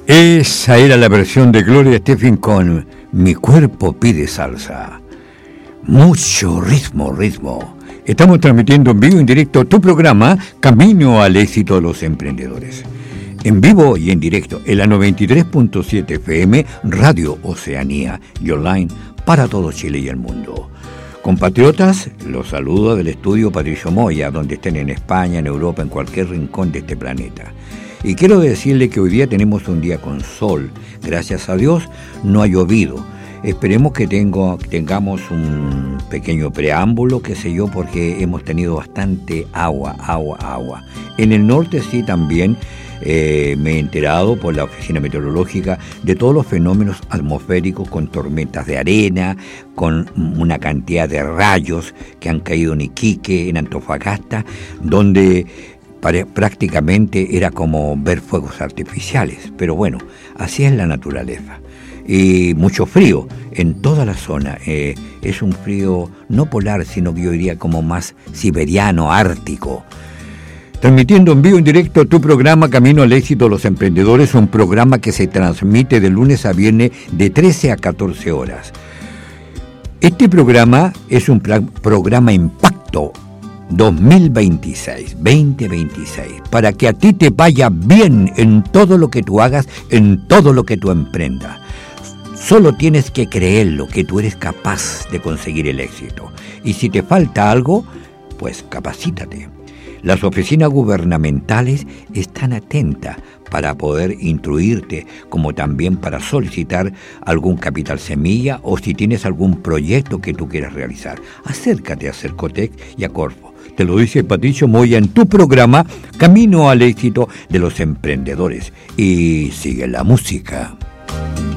Esa era la versión de Gloria Estefan con Mi cuerpo pide salsa. Mucho ritmo. Estamos transmitiendo en vivo y en directo tu programa Camino al éxito de los emprendedores. En vivo y en directo en la 93.7 FM Radio Oceanía y online para todo Chile y el mundo. Compatriotas, los saludo del estudio Patricio Moya, donde estén en España, en Europa, en cualquier rincón de este planeta. Y quiero decirle que hoy día tenemos un día con sol. Gracias a Dios no ha llovido. Esperemos que tengamos un pequeño preámbulo, qué sé yo, porque hemos tenido bastante agua. En el norte sí también me he enterado por la oficina meteorológica de todos los fenómenos atmosféricos con tormentas de arena, con una cantidad de rayos que han caído en Iquique, en Antofagasta, donde prácticamente era como ver fuegos artificiales. Pero bueno, así es la naturaleza. Y mucho frío en toda la zona. Es un frío no polar, sino que yo diría como más siberiano, ártico. Transmitiendo en vivo en directo tu programa Camino al éxito de los emprendedores, un programa que se transmite de lunes a viernes de 13 a 14 horas. Este programa es un programa Impacto 2026, para que a ti te vaya bien en todo lo que tú hagas, en todo lo que tú emprendas. Solo tienes que creerlo, que tú eres capaz de conseguir el éxito. Y si te falta algo, pues capacítate. Las oficinas gubernamentales están atentas para poder instruirte, como también para solicitar algún capital semilla o si tienes algún proyecto que tú quieras realizar. Acércate a Cercotec y a Corfo. Te lo dice Patricio Moya en tu programa Camino al éxito de los emprendedores. Y sigue la música.